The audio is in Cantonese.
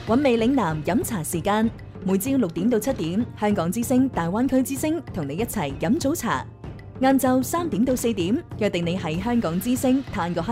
韻味嶺南飲茶時間，每朝6點到7點，香港之聲、大灣區之聲同你一齊飲早茶。晏晝3點到4點，約定你喺香港之聲嘆個